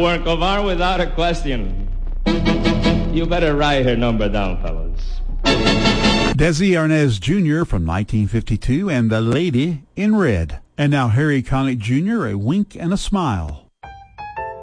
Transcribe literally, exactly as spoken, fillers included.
work of art without a question. You better write her number down, fellas. Desi Arnaz Junior from nineteen fifty-two and The Lady in Red. And now Harry Connick Junior, A Wink and a Smile.